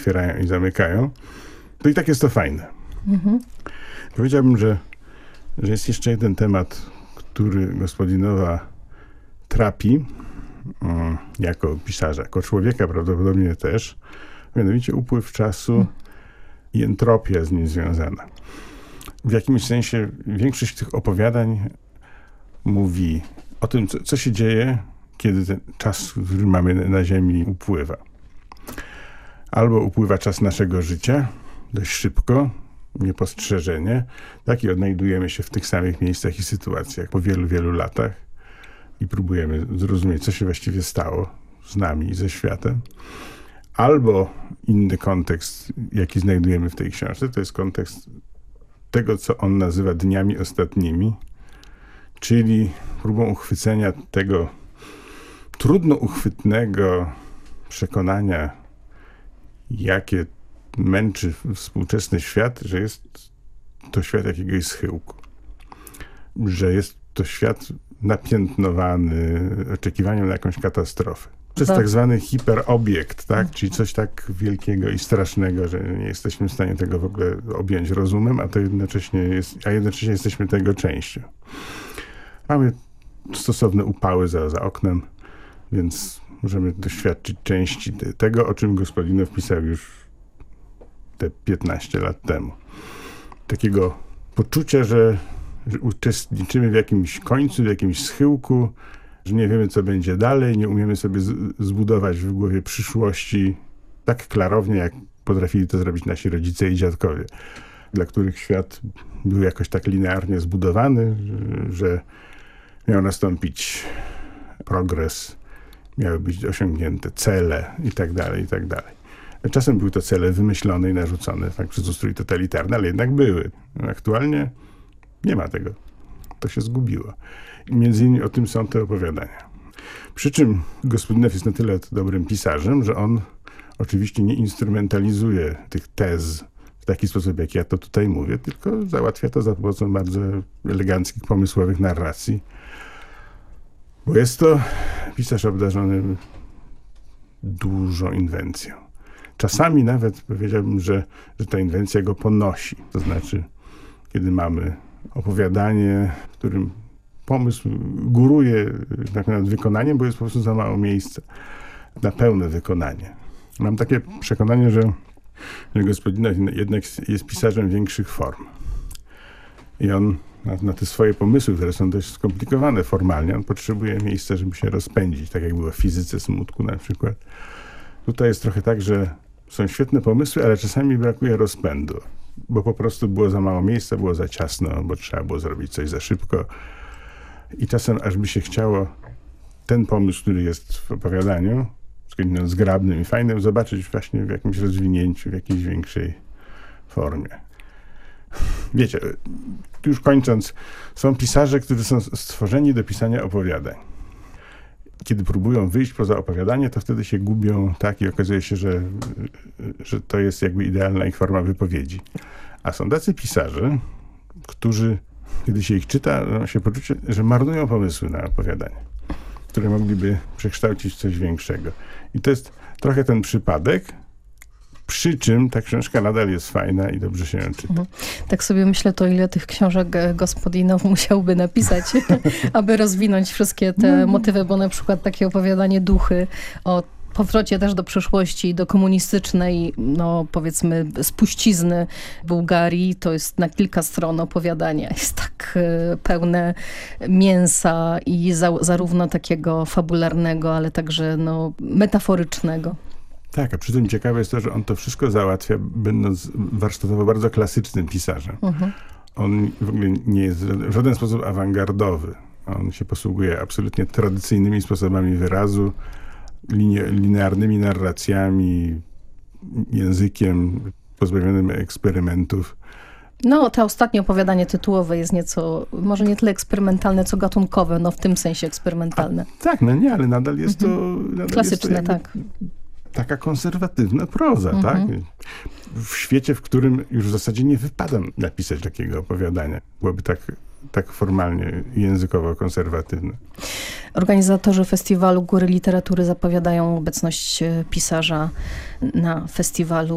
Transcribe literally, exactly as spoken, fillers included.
otwierają i zamykają, to i tak jest to fajne. Mhm. Powiedziałbym, że, że jest jeszcze jeden temat, który Gospodinowa trapi um, jako pisarza, jako człowieka prawdopodobnie też, mianowicie upływ czasu i entropia z nim związana. W jakimś sensie większość tych opowiadań mówi o tym, co, co się dzieje, kiedy ten czas, który mamy na Ziemi, upływa. Albo upływa czas naszego życia dość szybko, niepostrzeżenie, tak i odnajdujemy się w tych samych miejscach i sytuacjach po wielu, wielu latach i próbujemy zrozumieć, co się właściwie stało z nami i ze światem. Albo inny kontekst, jaki znajdujemy w tej książce, to jest kontekst tego, co on nazywa dniami ostatnimi, czyli próbą uchwycenia tego trudno uchwytnego przekonania, jakie męczy współczesny świat, że jest to świat jakiegoś schyłku. Że jest to świat napiętnowany oczekiwaniem na jakąś katastrofę. To jest tak zwany hiperobiekt, tak? Czyli coś tak wielkiego i strasznego, że nie jesteśmy w stanie tego w ogóle objąć rozumem, a to jednocześnie jest, a jednocześnie jesteśmy tego częścią. Mamy stosowne upały za, za oknem, więc możemy doświadczyć części te, tego, o czym Gospodinow pisał już te piętnaście lat temu. Takiego poczucia, że, że uczestniczymy w jakimś końcu, w jakimś schyłku, że nie wiemy, co będzie dalej, nie umiemy sobie z, zbudować w głowie przyszłości tak klarownie, jak potrafili to zrobić nasi rodzice i dziadkowie, dla których świat był jakoś tak linearnie zbudowany, że miał nastąpić progres, miały być osiągnięte cele i tak dalej, i tak dalej. Czasem były to cele wymyślone i narzucone tak, przez ustrój totalitarny, ale jednak były. Aktualnie nie ma tego. To się zgubiło. I między innymi o tym są te opowiadania. Przy czym Gospodinow jest na tyle dobrym pisarzem, że on oczywiście nie instrumentalizuje tych tez w taki sposób, jak ja to tutaj mówię, tylko załatwia to za pomocą bardzo eleganckich, pomysłowych narracji. Bo jest to pisarz obdarzony dużą inwencją. Czasami nawet powiedziałbym, że, że ta inwencja go ponosi. To znaczy, kiedy mamy opowiadanie, w którym pomysł góruje tak nad wykonaniem, bo jest po prostu za mało miejsca na pełne wykonanie. Mam takie przekonanie, że, że Gospodinow jednak jest pisarzem większych form. I on na, na te swoje pomysły, które są dość skomplikowane formalnie, on potrzebuje miejsca, żeby się rozpędzić, tak jak było w fizyce smutku na przykład. Tutaj jest trochę tak, że są świetne pomysły, ale czasami brakuje rozpędu, bo po prostu było za mało miejsca, było za ciasno, bo trzeba było zrobić coś za szybko. I czasem aż by się chciało ten pomysł, który jest w opowiadaniu, skądinąd zgrabnym i fajnym, zobaczyć właśnie w jakimś rozwinięciu, w jakiejś większej formie. Wiecie, już kończąc, są pisarze, którzy są stworzeni do pisania opowiadań. Kiedy próbują wyjść poza opowiadanie, to wtedy się gubią, tak, i okazuje się, że, że to jest jakby idealna ich forma wypowiedzi. A są tacy pisarze, którzy, kiedy się ich czyta, ma się poczucie, że marnują pomysły na opowiadanie, które mogliby przekształcić w coś większego. I to jest trochę ten przypadek, przy czym ta książka nadal jest fajna i dobrze się ją czyta. Mhm. Tak sobie myślę, to ile tych książek Gospodinow musiałby napisać, aby rozwinąć wszystkie te motywy, bo na przykład takie opowiadanie Duchy o powrocie też do przeszłości, do komunistycznej, no powiedzmy, spuścizny Bułgarii, to jest na kilka stron opowiadania. Jest tak y, pełne mięsa i za, zarówno takiego fabularnego, ale także no, metaforycznego. Tak, a przy tym ciekawe jest to, że on to wszystko załatwia, będąc warsztatowo bardzo klasycznym pisarzem. Uh-huh. On w ogóle nie jest w żaden sposób awangardowy. On się posługuje absolutnie tradycyjnymi sposobami wyrazu, linie, linearnymi narracjami, językiem pozbawionym eksperymentów. No, to ostatnie opowiadanie tytułowe jest nieco, może nie tyle eksperymentalne, co gatunkowe, no w tym sensie eksperymentalne. A, tak, no nie, ale nadal jest to... Mhm. Nadal Klasyczne, jest to jakby, tak. Taka konserwatywna proza, mhm. tak? W świecie, w którym już w zasadzie nie wypada napisać takiego opowiadania. Byłoby tak, tak formalnie, językowo konserwatywne. Organizatorzy festiwalu Góry Literatury zapowiadają obecność pisarza na festiwalu